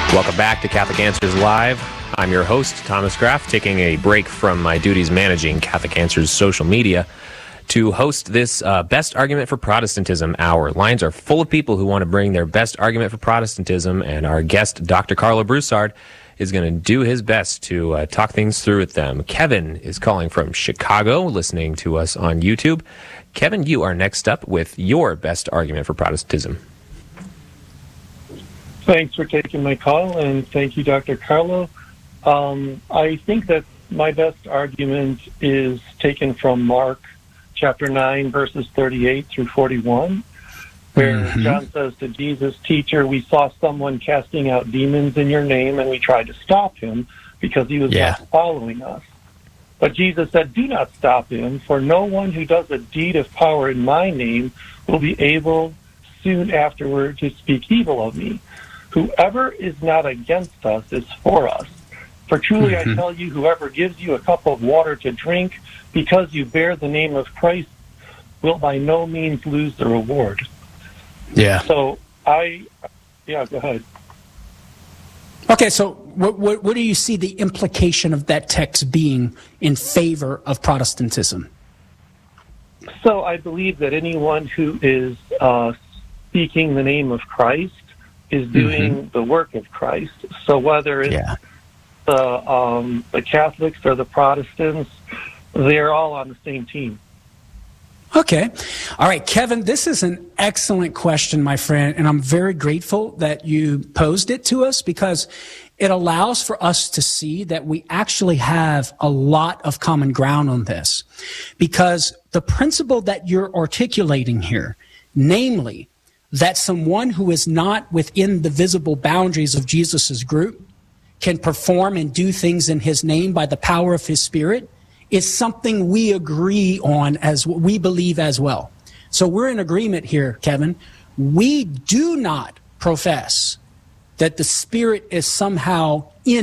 Welcome back to Catholic Answers Live. I'm your host, Thomas Graff, taking a break from my duties managing Catholic Answers social media to host this Best Argument for Protestantism hour. Lines are full of people who want to bring their best argument for Protestantism, and our guest, Dr. Carlo Broussard, is going to do his best to talk things through with them. Kevin is calling from Chicago, listening to us on YouTube. Kevin, you are next up with your best argument for Protestantism. Thanks for taking my call, and thank you, Dr. Carlo. I think that my best argument is taken from Mark chapter 9, verses 38 through 41, where John says to Jesus, "Teacher, we saw someone casting out demons in your name, and we tried to stop him because he was not following us. But Jesus said, 'Do not stop him, for no one who does a deed of power in my name will be able soon afterward to speak evil of me. Whoever is not against us is for us. For truly I tell you, whoever gives you a cup of water to drink because you bear the name of Christ will by no means lose the reward.'" Yeah. So go ahead. Okay, so what do you see the implication of that text being in favor of Protestantism? So I believe that anyone who is speaking the name of Christ is doing the work of Christ. So whether it's the Catholics or the Protestants, they're all on the same team. Okay. All right, Kevin, this is an excellent question, my friend, and I'm very grateful that you posed it to us because it allows for us to see that we actually have a lot of common ground on this. Because the principle that you're articulating here, namely, that someone who is not within the visible boundaries of Jesus's group can perform and do things in his name by the power of his Spirit, is something we agree on as we believe as well. So we're in agreement here, Kevin. We do not profess that the Spirit is somehow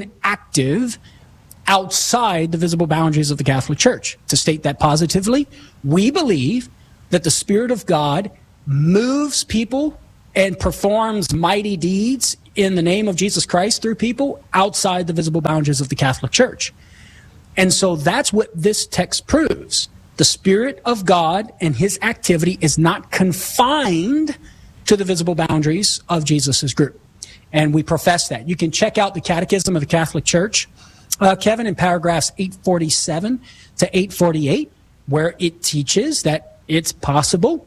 inactive outside the visible boundaries of the Catholic Church. To state that positively, we believe that the Spirit of God moves people and performs mighty deeds in the name of Jesus Christ through people outside the visible boundaries of the Catholic Church. And so that's what this text proves. The Spirit of God and his activity is not confined to the visible boundaries of Jesus' group. And we profess that. You can check out the Catechism of the Catholic Church, Kevin, in paragraphs 847 to 848, where it teaches that it's possible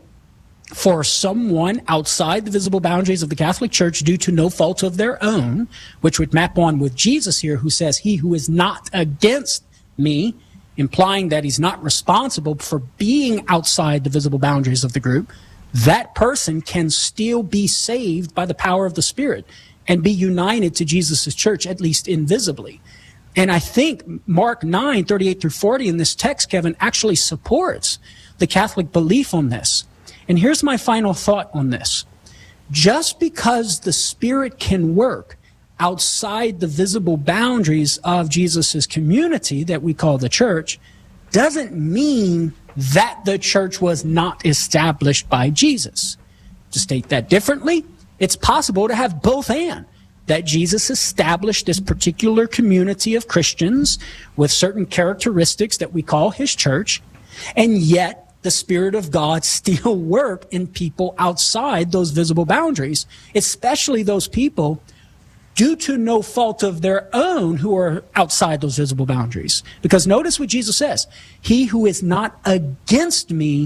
for someone outside the visible boundaries of the Catholic Church due to no fault of their own, which would map on with Jesus here, who says, "He who is not against me," implying that he's not responsible for being outside the visible boundaries of the group, that person can still be saved by the power of the Spirit and be united to Jesus' church, at least invisibly. And I think Mark 9, 38 through 40 in this text, Kevin, actually supports the Catholic belief on this. And here's my final thought on this. Just because the Spirit can work outside the visible boundaries of Jesus' community that we call the church doesn't mean that the church was not established by Jesus. To state that differently, it's possible to have both and. That Jesus established this particular community of Christians with certain characteristics that we call his church, and yet the Spirit of God still work in people outside those visible boundaries, especially those people due to no fault of their own who are outside those visible boundaries. Because notice what Jesus says, "He who is not against me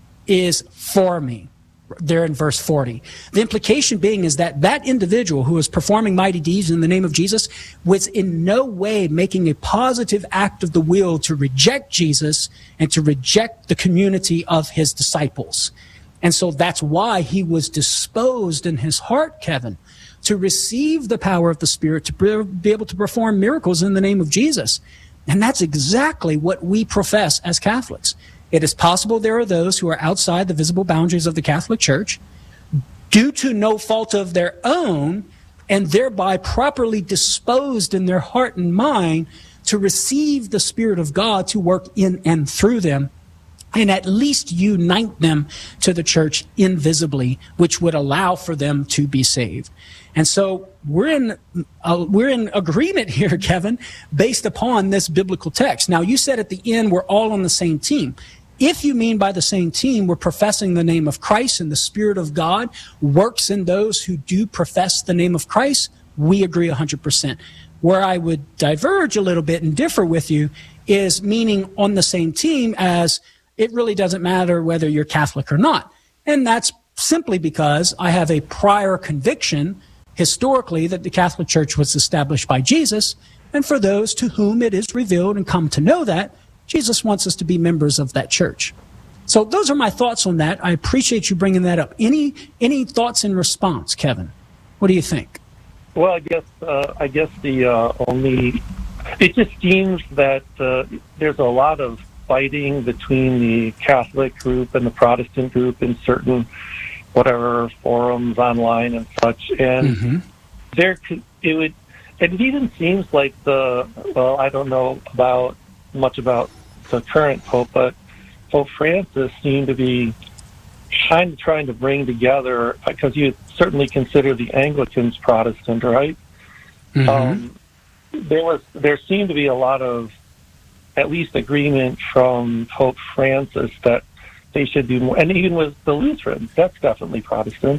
is for me," there in verse 40. The implication being is that that individual who is performing mighty deeds in the name of Jesus was in no way making a positive act of the will to reject Jesus and to reject the community of his disciples. And so that's why he was disposed in his heart, Kevin, to receive the power of the Spirit, to be able to perform miracles in the name of Jesus. And that's exactly what we profess as Catholics. It is possible there are those who are outside the visible boundaries of the Catholic Church due to no fault of their own and thereby properly disposed in their heart and mind to receive the Spirit of God to work in and through them and at least unite them to the church invisibly, which would allow for them to be saved. And so we're in agreement here, Kevin, based upon this biblical text. Now, you said at the end we're all on the same team. If you mean by the same team, we're professing the name of Christ and the Spirit of God works in those who do profess the name of Christ, we agree 100%. Where I would diverge a little bit and differ with you is meaning on the same team as it really doesn't matter whether you're Catholic or not. And that's simply because I have a prior conviction historically that the Catholic Church was established by Jesus. And for those to whom it is revealed and come to know that, Jesus wants us to be members of that church. So those are my thoughts on that. I appreciate you bringing that up. Any thoughts in response, Kevin? What do you think? Well, I guess the only, it just seems that there's a lot of fighting between the Catholic group and the Protestant group in certain whatever forums online and such, and it even seems like I don't know much about the current Pope, but Pope Francis seemed to be trying to bring together, because you certainly consider the Anglicans Protestant, right? There seemed to be a lot of at least agreement from Pope Francis that they should do more, and even with the Lutherans, that's definitely Protestant.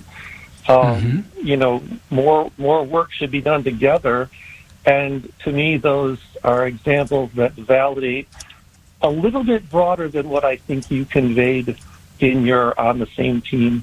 More work should be done together, and to me, those are examples that validate a little bit broader than what I think you conveyed in your on the same team.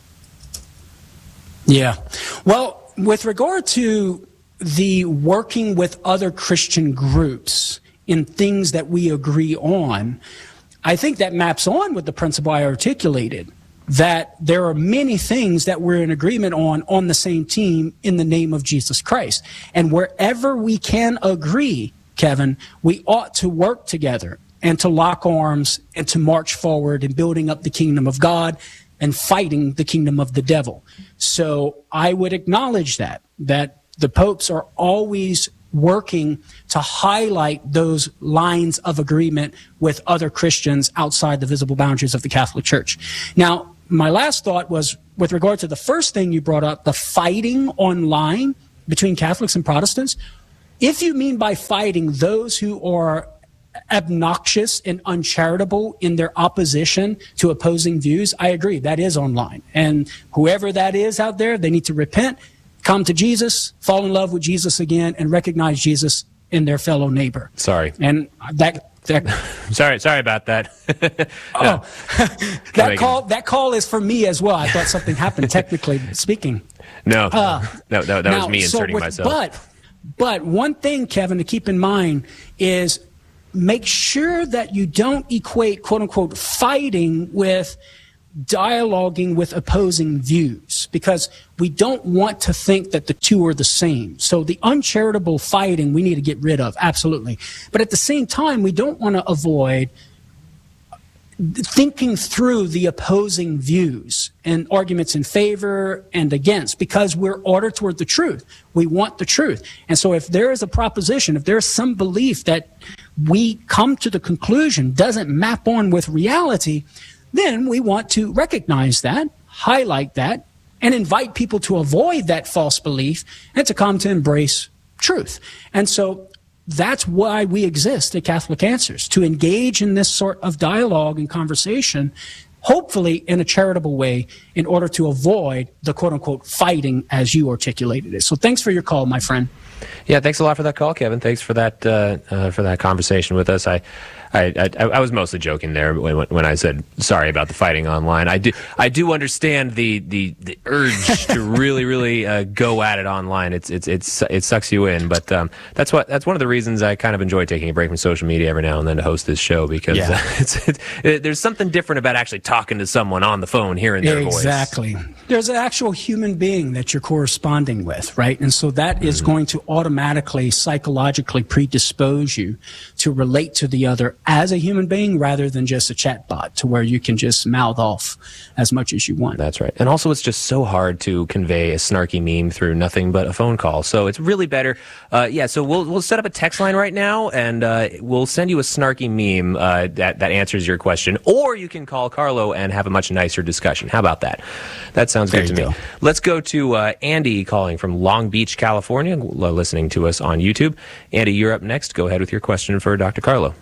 Yeah. Well, with regard to the working with other Christian groups in things that we agree on, I think that maps on with the principle I articulated, that there are many things that we're in agreement on the same team in the name of Jesus Christ. And wherever we can agree, Kevin, we ought to work together and to lock arms and to march forward in building up the kingdom of God and fighting the kingdom of the devil. So I would acknowledge that the popes are always working to highlight those lines of agreement with other Christians outside the visible boundaries of the Catholic Church. Now, my last thought was with regard to the first thing you brought up, the fighting online between Catholics and Protestants. If you mean by fighting those who are obnoxious and uncharitable in their opposition to opposing views, I agree, that is online. And whoever that is out there, they need to repent, come to Jesus, fall in love with Jesus again, and recognize Jesus in their fellow neighbor. Sorry. And that sorry about that. No. That call is for me as well. I thought something happened technically speaking. No, that was me inserting myself. But one thing, Kevin, to keep in mind is make sure that you don't equate, quote unquote, fighting with dialoguing with opposing views, because we don't want to think that the two are the same. So the uncharitable fighting we need to get rid of, absolutely. But at the same time, we don't want to avoid thinking through the opposing views and arguments in favor and against, because we're ordered toward the truth. We want the truth. And so if there is a proposition, if there's some belief that we come to the conclusion doesn't map on with reality, then we want to recognize that, highlight that, and invite people to avoid that false belief and to come to embrace truth. And so that's why we exist at Catholic Answers, to engage in this sort of dialogue and conversation, hopefully in a charitable way, in order to avoid the quote-unquote fighting as you articulated it. So thanks for your call, my friend. Yeah, thanks a lot for that call, Kevin. Thanks for that conversation with us. I was mostly joking there when I said sorry about the fighting online. I do understand the urge to really go at it online. It sucks you in, but that's one of the reasons I kind of enjoy taking a break from social media every now and then to host this show, because there's something different about actually talking to someone on the phone, hearing their voice. Exactly. There's an actual human being that you're corresponding with, right? And so that is going to automatically, psychologically predispose you to relate to the other as a human being rather than just a chatbot, to where you can just mouth off as much as you want. That's right. And also, it's just so hard to convey a snarky meme through nothing but a phone call. So it's really better. So we'll set up a text line right now, and we'll send you a snarky meme that answers your question. Or you can call Carlo and have a much nicer discussion. How about that? That sounds good to me. Let's go to Andy calling from Long Beach, California, listening to us on YouTube. Andy, you're up next. Go ahead with your question for Dr. Carlo.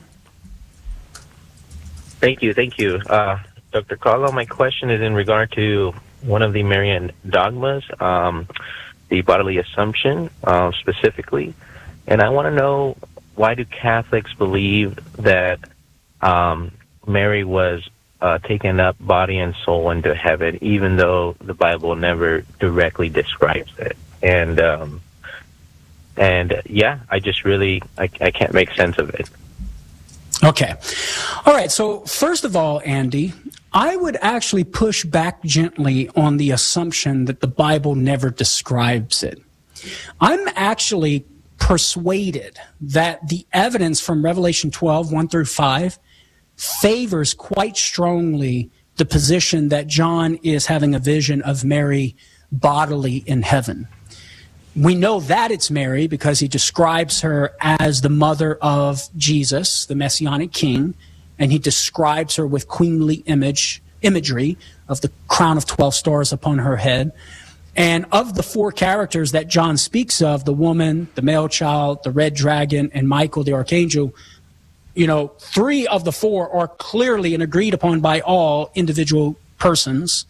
Thank you. Dr. Carlo, my question is in regard to one of the Marian dogmas, the bodily assumption specifically. And I want to know, why do Catholics believe that Mary was taken up body and soul into heaven, even though the Bible never directly describes it? And I just really, I can't make sense of it. Okay. All right. So first of all, Andy, I would actually push back gently on the assumption that the Bible never describes it. I'm actually persuaded that the evidence from Revelation 12, 1 through 5, favors quite strongly the position that John is having a vision of Mary bodily in heaven. We know that it's Mary because he describes her as the mother of Jesus, the Messianic King, and he describes her with queenly imagery of the crown of 12 stars upon her head. And of the four characters that John speaks of, the woman, the male child, the red dragon, and Michael the archangel, three of the four are clearly and agreed upon by all individual persons: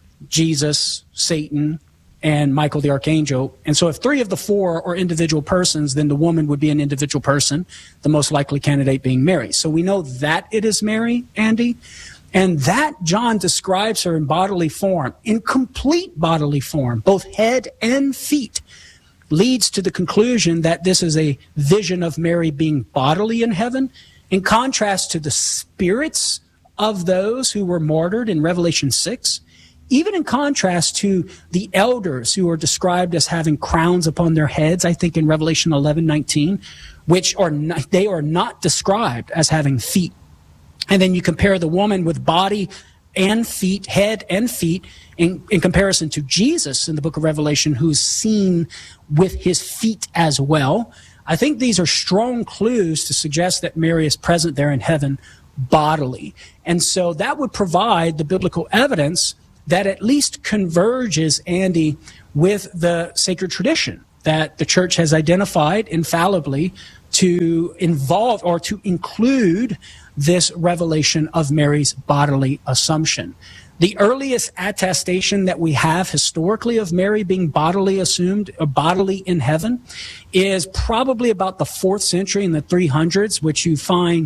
Jesus, Satan, and Michael the archangel. And so if three of the four are individual persons, then the woman would be an individual person, the most likely candidate being Mary. So we know that it is Mary, Andy, and that John describes her in bodily form, in complete bodily form, both head and feet, leads to the conclusion that this is a vision of Mary being bodily in heaven, in contrast to the spirits of those who were martyred in Revelation 6, even in contrast to the elders who are described as having crowns upon their heads, I think in Revelation 11:19, which they are not described as having feet. And then you compare the woman with body and feet, head and feet, in comparison to Jesus in the book of Revelation, who's seen with his feet as well. I think these are strong clues to suggest that Mary is present there in heaven bodily. And so that would provide the biblical evidence that at least converges, Andy, with the sacred tradition that the church has identified infallibly to involve or to include this revelation of Mary's bodily assumption. The earliest attestation that we have historically of Mary being bodily assumed or bodily in heaven is probably about the 4th century in the 300s, which you find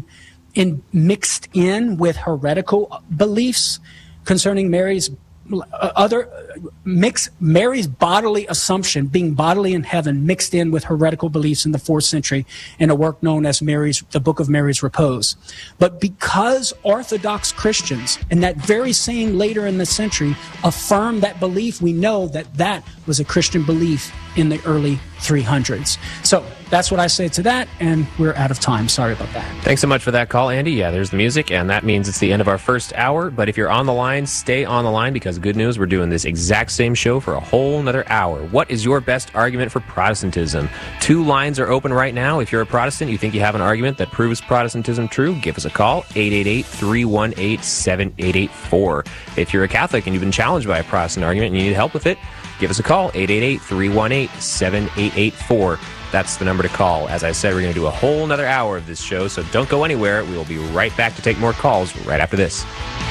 mixed in with heretical beliefs concerning Mary's Mary's bodily assumption, being bodily in heaven, mixed in with heretical beliefs in the 4th century in a work known as the Book of Mary's Repose. But because Orthodox Christians, in that very same later in the century, affirmed that belief, we know that was a Christian belief in the early 300s. So that's what I say to that, and we're out of time. Sorry about that. Thanks so much for that call, Andy. Yeah, there's the music, and that means it's the end of our first hour. But if you're on the line, stay on the line, because good news, we're doing this exact same show for a whole nother hour. What is your best argument for Protestantism? 2 lines are open right now. If you're a Protestant, you think you have an argument that proves Protestantism true, give us a call, 888-318-7884. If you're a Catholic and you've been challenged by a Protestant argument and you need help with it, give us a call, 888-318-7884. That's the number to call. As I said, we're going to do a whole nother hour of this show, so don't go anywhere. We will be right back to take more calls right after this.